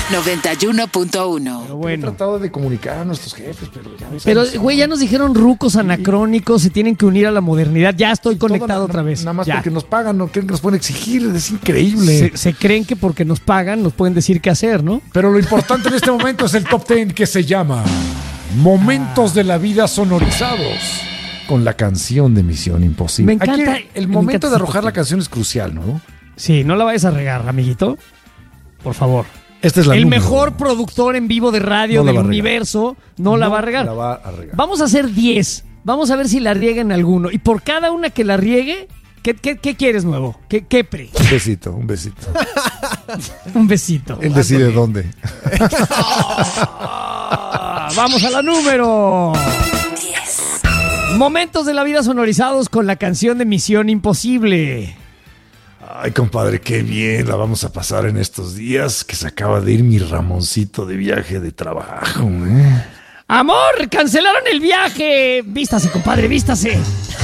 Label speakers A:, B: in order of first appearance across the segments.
A: 91.1.
B: Pero bueno.
C: He tratado de comunicar a nuestros jefes, pero ya ves.
B: Pero, güey, ya nos dijeron rucos anacrónicos, se tienen que unir a la modernidad. Ya estoy conectado otra vez.
C: Nada más
B: ya.
C: porque nos pagan, no creen que nos pueden exigir, es increíble.
B: Se creen que porque nos pagan nos pueden decir qué hacer, ¿no?
C: Pero lo importante en este momento es el top 10 que se llama Momentos de la Vida Sonorizados, con la canción de Misión Imposible.
B: Me encanta.
C: Aquí el
B: me
C: momento
B: encanta
C: de
B: ese
C: arrojar
B: top
C: la
B: 10.
C: canción es crucial, ¿no?
B: Sí, no la vayas a regar, amiguito. Por favor.
C: Esta es la
B: El
C: número.
B: mejor productor en vivo de radio
C: No la
B: del
C: va a regar.
B: universo no la va a regar.
C: La va a regar.
B: Vamos a hacer 10. Vamos a ver si la riega en alguno. Y por cada una que la riegue, ¿qué quieres nuevo? ¿Qué pre?
C: Un besito, un besito.
B: Un besito.
C: Él decide dónde.
B: Vamos a la número 10. Momentos de la vida sonorizados con la canción de Misión Imposible.
C: Ay, compadre, qué bien la vamos a pasar en estos días que se acaba de ir mi Ramoncito de viaje de trabajo, ¿eh?
B: ¡Amor! ¡Cancelaron el viaje! Vístase, compadre, vístase.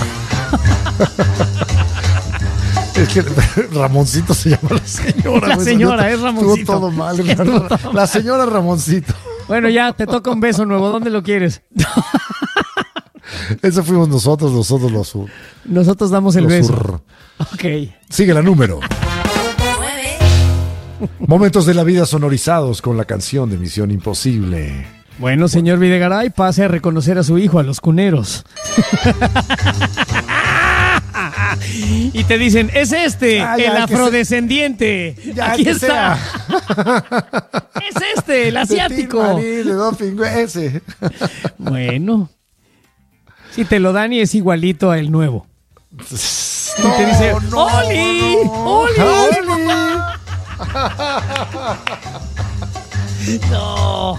C: Es que Ramoncito se llama la señora.
B: La
C: güey.
B: señora, es Ramoncito.
C: Estuvo todo mal.
B: Estuvo todo mal.
C: La señora Ramoncito.
B: Bueno, ya, te toca un beso nuevo. ¿Dónde lo quieres?
C: Eso fuimos nosotros los sur.
B: Nosotros damos el
C: Los
B: beso.
C: sur.
B: Ok.
C: Sigue la número. Momentos de la vida sonorizados con la canción de Misión Imposible.
B: Bueno, señor Videgaray, pase a reconocer a su hijo, a los cuneros. Y te dicen, es este,
C: Ah,
B: el
C: ya, que
B: afrodescendiente.
C: Ya,
B: Aquí
C: que
B: está.
C: sea.
B: Es este, el asiático.
C: De Tin Marín, de Doping, ese.
B: Bueno. Si te lo dan y es igualito al nuevo. Y te dice, ¡Oli! ¡Oli! No.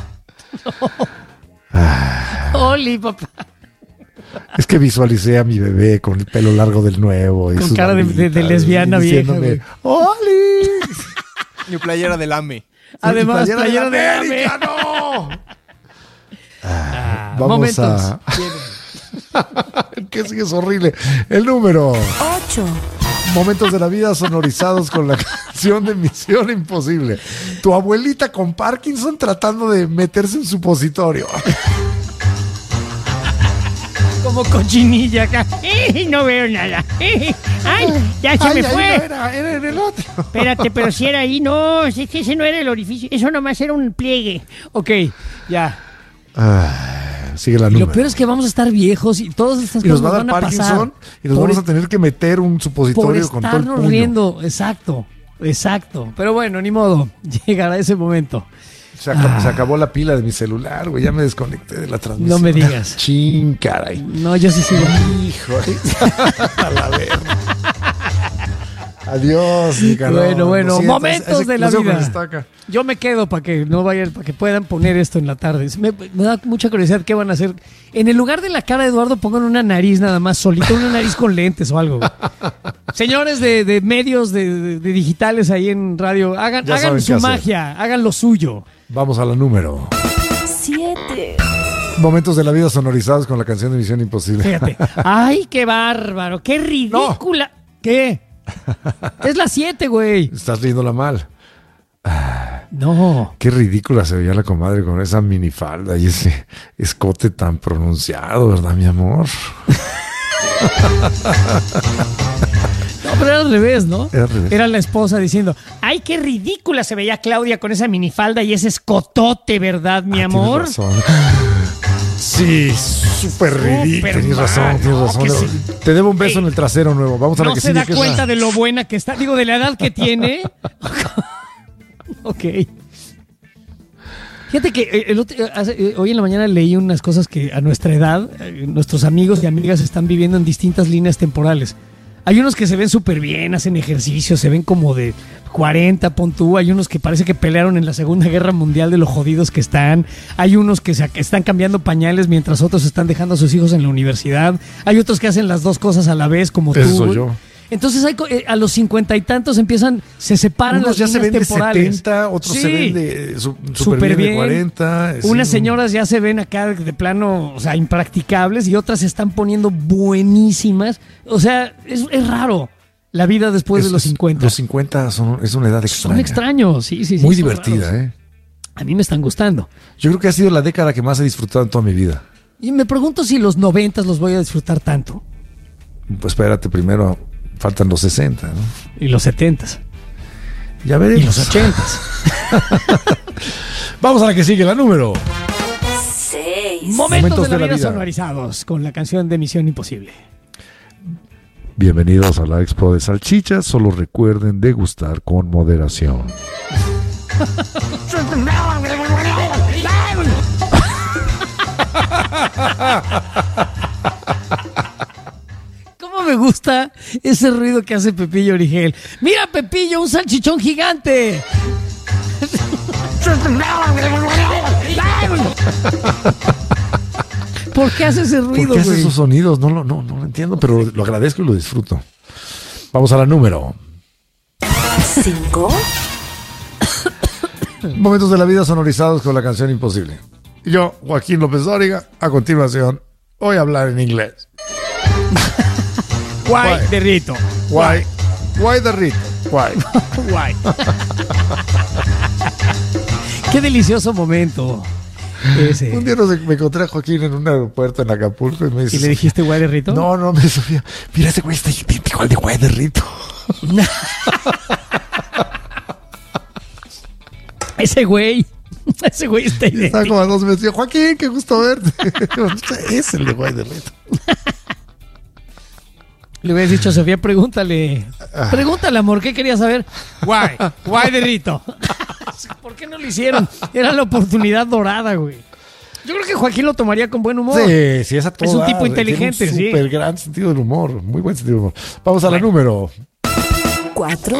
B: ¡Oli, papá!
C: Es que visualicé a mi bebé con el pelo largo del nuevo. Y
B: Con
C: sus
B: cara de
C: bolitas,
B: lesbiana
C: y
B: vieja,
C: diciéndome,
B: güey.
C: ¡Oli!
D: Mi playera del AME.
B: Además,
C: Y
B: playera de
C: América,
B: AME.
C: ¡no! Vamos
B: momentos.
C: que es horrible. El número
A: 8.
C: Momentos de la vida sonorizados con la canción de Misión Imposible. Tu abuelita con Parkinson tratando de meterse en supositorio.
B: Como cochinilla acá. No veo nada. ¡Ay! Ya se me
C: Ay,
B: fue.
C: ahí no era en el otro.
B: Espérate, pero si era ahí, no, es que ese no era el orificio, eso nomás era un pliegue. Ok, ya.
C: Sigue la
B: Y
C: número.
B: lo peor es que vamos a estar viejos y todas estas
C: Y nos
B: cosas
C: va a
B: nos
C: dar
B: van a
C: Parkinson
B: pasar.
C: y nos vamos a tener que meter un
B: por
C: supositorio con todo el
B: estarnos
C: puño.
B: riendo. Exacto. Pero bueno, ni modo. Llegará ese momento.
C: Se acabó la pila de mi celular, güey. Ya me desconecté de la transmisión.
B: No me digas.
C: Chin, caray.
B: No, yo sí sigo.
C: Hijo. A la verga. Adiós, Nicanor.
B: Bueno,
C: Lo siento,
B: momentos
C: ese
B: de la
C: crucero
B: vida.
C: que está acá.
B: Yo me quedo para que no vayan, para que puedan poner esto en la tarde. Me da mucha curiosidad qué van a hacer. En el lugar de la cara de Eduardo, pongan una nariz nada más solita, una nariz con lentes o algo. Señores de medios de digitales ahí en radio, hagan
C: Ya saben
B: su
C: qué hacer.
B: magia, hagan lo suyo.
C: Vamos a la número.
A: 7.
C: Momentos de la vida sonorizados con la canción de Misión Imposible.
B: Fíjate. ¡Ay, qué bárbaro! ¡Qué ridícula! ¿Qué? Es la 7, güey.
C: Estás riéndola mal.
B: No.
C: Qué ridícula se veía la comadre con esa minifalda y ese escote tan pronunciado, ¿verdad, mi amor?
B: No, pero era al revés, ¿no?
C: Era al revés.
B: Era la esposa diciendo, ¡ay, qué ridícula se veía Claudia con esa minifalda y ese escotote, ¿verdad, mi amor?
C: Tienes razón. Sí, súper ridículo. Tienes razón, tienes
B: no,
C: razón.
B: que sí.
C: Te debo un beso en el trasero nuevo. Vamos a la
B: ¿No
C: que
B: se
C: sigue.
B: da
C: que es
B: cuenta
C: la-
B: de lo buena que está? Digo, de la edad que tiene. Ok. Fíjate que hoy en la mañana leí unas cosas que a nuestra edad, nuestros amigos y amigas están viviendo en distintas líneas temporales. Hay unos que se ven súper bien, hacen ejercicio, se ven como de 40, pon tú. Hay unos que parece que pelearon en la Segunda Guerra Mundial de lo jodidos que están. Hay unos que están cambiando pañales mientras otros están dejando a sus hijos en la universidad. Hay otros que hacen las dos cosas a la vez, como
C: Ese
B: tú.
C: soy yo.
B: Entonces a los 50 y tantos se separan
C: Unos
B: las
C: ya se
B: líneas
C: ven de
B: temporales.
C: 70, otros
B: Sí.
C: se ven de
B: Súper
C: súper bien de
B: bien.
C: 40. sí.
B: Unas señoras ya se ven acá de plano, o sea, impracticables, y otras se están poniendo buenísimas. O sea, es raro la vida después de los 50.
C: Los 50 es una edad extraña.
B: Son extraños, sí.
C: Muy
B: son
C: divertida,
B: raros.
C: ¿eh?
B: A mí me están gustando.
C: Yo creo que ha sido la década que más he disfrutado en toda mi vida.
B: Y me pregunto si los 90 los voy a disfrutar tanto.
C: Pues espérate, primero faltan los 60, ¿no?
B: Y los 70s.
C: Ya veremos.
B: Y los 80s.
C: Vamos a la que sigue, la número.
A: 6.
B: Momentos de la vida sonorizados con la canción de Misión Imposible.
C: Bienvenidos a la Expo de Salchichas. Solo recuerden degustar con moderación.
B: ¿Cómo me gusta ese ruido que hace Pepillo Origel? ¡Mira, Pepillo, un salchichón gigante! ¿Por qué hace ese ruido,
C: ¿Por qué hace
B: güey?
C: esos sonidos? No lo entiendo, pero lo agradezco y lo disfruto. Vamos a la número.
A: 5.
C: Momentos de la vida sonorizados con la canción Imposible. Y yo, Joaquín López Dóriga, a continuación, voy a hablar en inglés.
B: Guay de Rito.
C: Why the Rito? Why?
B: Guay. Qué delicioso momento ese.
C: Un día me encontré a Joaquín en un aeropuerto en Acapulco y me dice...
B: ¿Y le dijiste guay de Rito?
C: No, me dice Sofía, mira, ese güey está idéntico al de Guay de Rito.
B: Ese güey está
C: Estaba
B: idéntico.
C: como a 2 meses. Yo, Joaquín, qué gusto verte. Es el de Guay de Rito.
B: Le hubieras dicho a Sofía, pregúntale, amor, ¿qué querías saber? Guay de Rito. ¿Por qué no lo hicieron? Era la oportunidad dorada, güey. Yo creo que Joaquín lo tomaría con buen humor.
C: Sí, es a todo
B: Es un
C: dar.
B: tipo inteligente,
C: Tiene un
B: sí.
C: súper gran sentido del humor. Muy buen sentido del humor. Vamos a la número.
A: 4.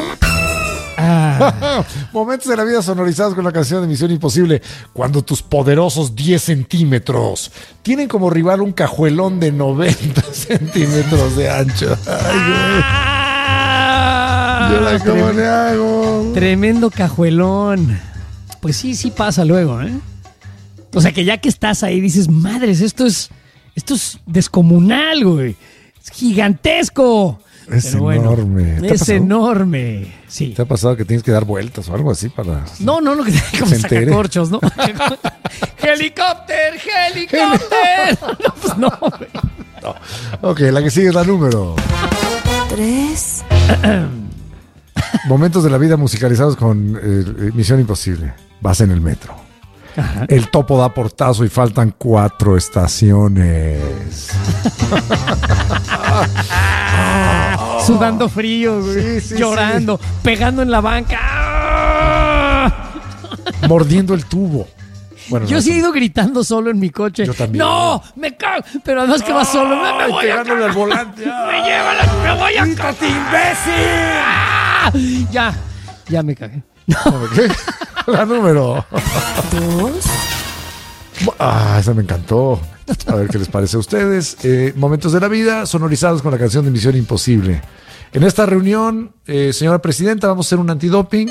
C: Momentos de la vida sonorizados con la canción de Misión Imposible. Cuando tus poderosos 10 centímetros tienen como rival un cajuelón de 90 centímetros de ancho. Ay, güey. Yo la cómo le hago.
B: Tremendo cajuelón. Pues sí pasa luego, ¿eh? O sea que ya que estás ahí dices, madres, esto es descomunal, güey. Es gigantesco.
C: Es
B: Pero bueno,
C: enorme. ¿Te ha
B: es
C: pasado?
B: enorme. Sí.
C: ¿Te ha pasado que tienes que dar vueltas o algo así para...?
B: No, que como
C: se entere.
B: sacacorchos, ¿no? ¡Helicóptero! No, pues no, güey.
C: Ok, la que sigue es la número.
A: 3.
C: Momentos de la vida musicalizados con Misión Imposible. Vas en el metro.
B: Ajá.
C: El topo da portazo y faltan 4 estaciones.
B: Sudando frío, güey.
C: Sí,
B: llorando, pegando en la banca. ¡Ah!
C: Mordiendo el tubo. Bueno,
B: Yo
C: no,
B: sí he ido gritando solo en mi coche.
C: Yo también.
B: ¡No! ¡Me cago! Pero además que va solo. ¡Me voy a
C: pegándole al volante.
B: ¡Me llevan! ¡Me voy a cagar!
C: imbécil!
B: ¡Ah! Ya me cagué.
C: ¿Qué? La número.
A: 2.
C: Esa me encantó. A ver qué les parece a ustedes. Momentos de la vida sonorizados con la canción de Misión Imposible. En esta reunión, señora presidenta, vamos a hacer un antidoping.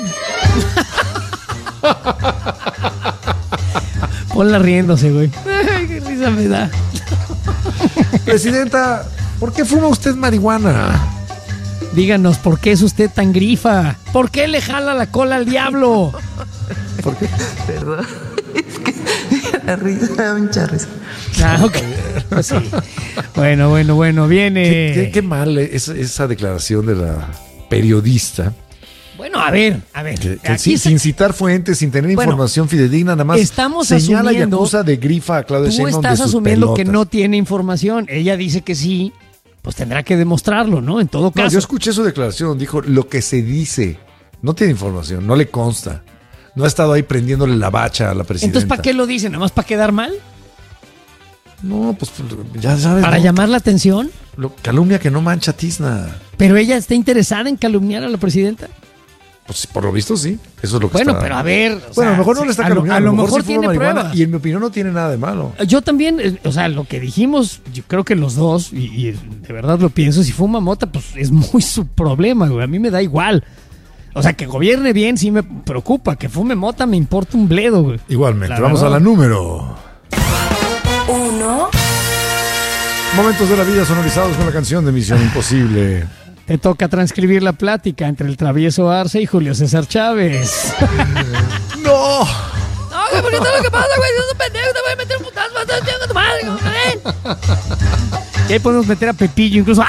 B: Ponla riéndose, güey. Ay, qué risa me da.
C: Presidenta, ¿por qué fuma usted marihuana?
B: Díganos, ¿por qué es usted tan grifa? ¿Por qué le jala la cola al diablo?
C: ¿Por qué?
E: Perdón, es que la risa me da mucha risa.
B: Ok. Pues sí. Bueno, viene.
C: Qué mal esa declaración de la periodista.
B: Bueno, a ver.
C: Que
B: Aquí
C: sin citar fuentes, sin tener
B: Bueno,
C: información fidedigna, nada más
B: estamos
C: señala
B: asumiendo-
C: y acusa de grifa a Claudia
B: Tú
C: Sheinbaum de
B: estás
C: sus
B: asumiendo que
C: pelotas.
B: no tiene información. Ella dice que sí, pues tendrá que demostrarlo, ¿no? En todo
C: No,
B: caso.
C: yo escuché su declaración, dijo lo que se dice, no tiene información, no le consta. No ha estado ahí prendiéndole la bacha a la presidenta.
B: Entonces, ¿para qué lo dice? ¿Nada más para quedar mal?
C: No, pues ya sabes.
B: ¿Para
C: ¿no?
B: llamar la atención?
C: Calumnia que no mancha tizna.
B: ¿Pero ella está interesada en calumniar a la presidenta?
C: Pues por lo visto sí, eso es lo que
B: Bueno,
C: está...
B: pero a ver. o
C: Bueno,
B: sea,
C: a lo mejor no le está
B: a lo
C: calumniando,
B: mejor
C: sí fuma
B: tiene
C: marihuana,
B: pruebas.
C: y en mi opinión no tiene nada de malo.
B: Yo también, o sea, lo que dijimos, yo creo que los dos, y de verdad lo pienso, si fuma mota, pues es muy su problema, güey. A mí me da igual. O sea, que gobierne bien sí me preocupa. Que fume mota me importa un bledo, güey.
C: Igualmente,
B: La
C: vamos
B: verdad.
C: a la número.
A: 1.
C: Momentos de la vida sonorizados con la canción de Misión Imposible.
B: Te toca transcribir la plática entre el travieso Arce y Julio César Chávez.
C: ¡No!
B: porque todo lo que pasa, güey, es un pendejo, te voy a meter un putazo, vas a estar a tu madre, ¿eh? Y ahí podemos meter a Pepillo, incluso.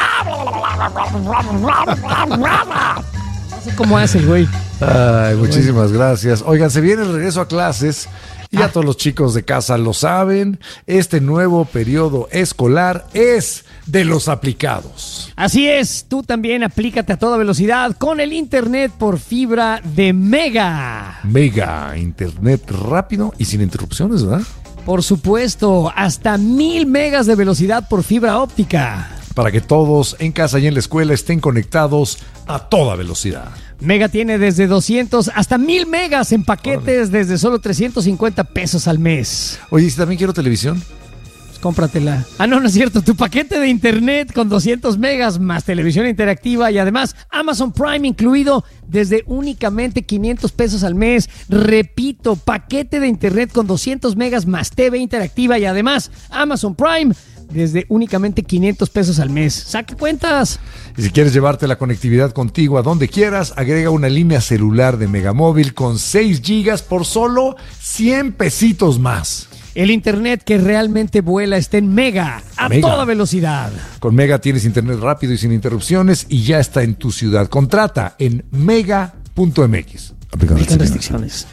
B: No sé cómo hace el güey.
C: Ay, muchísimas gracias. Oigan, se viene el regreso a clases. Y ya todos los chicos de casa lo saben, este nuevo periodo escolar es de los aplicados.
B: Así es, tú también aplícate a toda velocidad con el internet por fibra de Mega.
C: Mega, internet rápido y sin interrupciones, ¿verdad?
B: Por supuesto, hasta 1000 megas de velocidad por fibra óptica.
C: Para que todos en casa y en la escuela estén conectados a toda velocidad.
B: Mega tiene desde 200 hasta 1000 megas en paquetes desde solo 350 pesos al mes.
C: Oye, si también quiero televisión.
B: Pues cómpratela. Ah, no es cierto. Tu paquete de internet con 200 megas más televisión interactiva y además Amazon Prime incluido desde únicamente 500 pesos al mes. Repito, paquete de internet con 200 megas más TV interactiva y además Amazon Prime desde únicamente 500 pesos al mes. ¡Saque cuentas!
C: Y si quieres llevarte la conectividad contigo a donde quieras, agrega una línea celular de Megamóvil con 6 gigas por solo 100 pesitos más.
B: El internet que realmente vuela está en Mega, a
C: Mega.
B: toda velocidad.
C: Con Mega tienes internet rápido y sin interrupciones y ya está en tu ciudad. Contrata en mega.mx.
B: Aplican restricciones.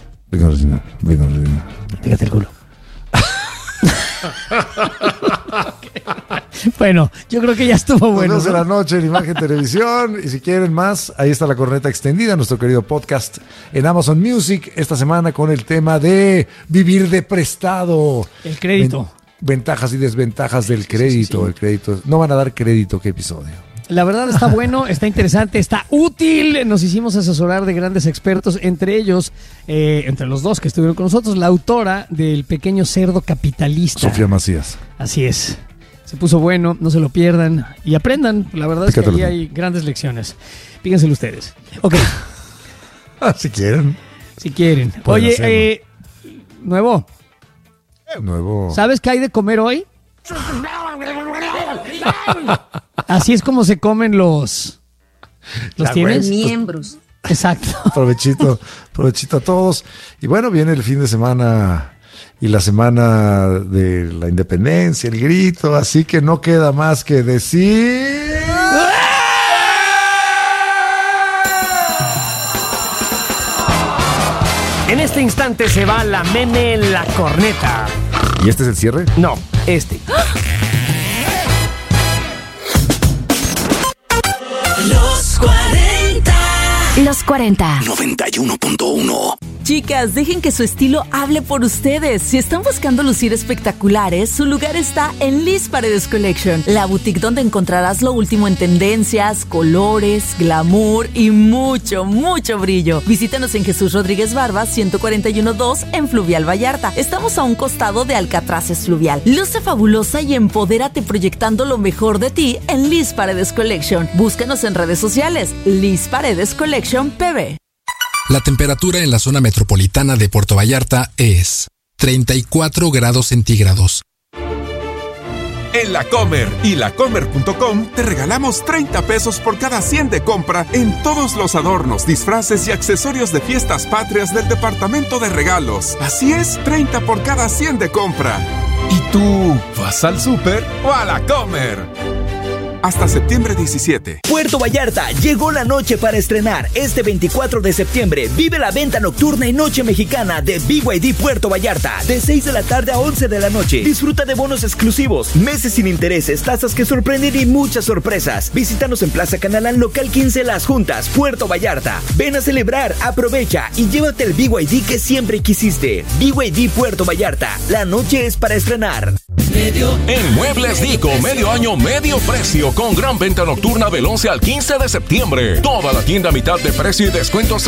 B: Fíjate el culo. Bueno, yo creo que ya estuvo bueno.
C: 2 de la noche en Imagen Televisión. Y si quieren más, ahí está la corneta extendida, nuestro querido podcast en Amazon Music. Esta semana con el tema de vivir de prestado.
B: El crédito.
C: Ventajas y desventajas del crédito.
B: Sí.
C: El crédito. No van a dar crédito, ¿qué episodio?
B: La verdad está bueno, está interesante, está útil. Nos hicimos asesorar de grandes expertos, entre ellos, entre los dos que estuvieron con nosotros, la autora del Pequeño Cerdo Capitalista.
C: Sofía Macías.
B: Así es. Se puso bueno, no se lo pierdan y aprendan. La verdad es que
C: Pícatelo.
B: ahí hay grandes lecciones. Píquenselo ustedes. Ok,
C: Si quieren.
B: si quieren.
C: Pueden
B: Oye,
C: hacerlo.
B: Nuevo, ¿sabes qué hay de comer hoy? Así es como se comen los
C: Ya,
B: tienes.
C: güey.
A: Miembros.
B: Exacto.
C: Provechito a todos. Y bueno, viene el fin de semana y la semana de la independencia, el grito, así que no queda más que decir...
B: En este instante se va la meme en la corneta.
C: ¿Y este es el cierre?
B: No, este.
A: Los 40.
F: Los 40.
G: 91.1.
F: Chicas, dejen que su estilo hable por ustedes. Si están buscando lucir espectaculares, su lugar está en Liz Paredes Collection, la boutique donde encontrarás lo último en tendencias, colores, glamour y mucho, mucho brillo. Visítanos en Jesús Rodríguez Barba, 141-2 en Fluvial Vallarta. Estamos a un costado de Alcatraces Fluvial. Luce fabulosa y empodérate proyectando lo mejor de ti en Liz Paredes Collection. Búscanos en redes sociales, Liz Paredes Collection PB.
H: La temperatura en la zona metropolitana de Puerto Vallarta es 34 grados centígrados.
I: En La Comer y lacomer.com te regalamos 30 pesos por cada 100 de compra en todos los adornos, disfraces y accesorios de fiestas patrias del departamento de regalos. Así es, 30 por cada 100 de compra. ¿Y tú vas al súper o a La Comer? Hasta septiembre 17.
G: Puerto Vallarta, llegó la noche para estrenar. Este 24 de septiembre vive la venta nocturna y noche mexicana de BYD Puerto Vallarta. De 6 de la tarde a 11 de la noche. Disfruta de bonos exclusivos, meses sin intereses, tasas que sorprenden y muchas sorpresas. Visítanos en Plaza Canalán, local 15 Las Juntas, Puerto Vallarta. Ven a celebrar, aprovecha y llévate el BYD que siempre quisiste. BYD Puerto Vallarta, la noche es para estrenar.
J: En Muebles Dico, medio año, medio precio, con gran venta nocturna del 11 al 15 de septiembre. Toda la tienda a mitad de precio y descuentos